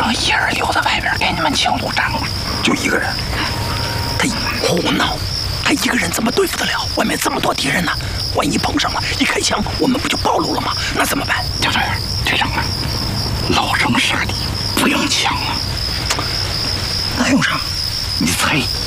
成一人留在外边给你们清路障了。 就一个人，他胡闹，他一个人怎么对付得了？外面这么多敌人呢，万一碰上了，一开枪，我们不就暴露了吗？那怎么办？ 就这样，队长啊，老城市里不用枪了， 那用啥？ 你猜。